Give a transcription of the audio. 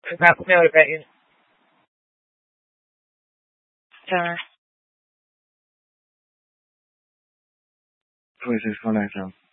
About know about you. 会是说来着？